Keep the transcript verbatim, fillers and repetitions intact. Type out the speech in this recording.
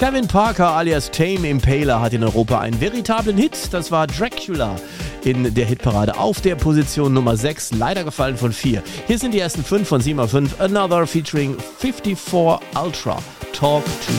Kevin Parker alias Tame Impala hat in Europa einen veritablen Hit. Das war Dracula in der Hitparade auf der Position Nummer sechs. Leider gefallen von vier. Hier sind die ersten fünf von sieben auf fünf. Another featuring fünfundfünfzig Ultra. Talk to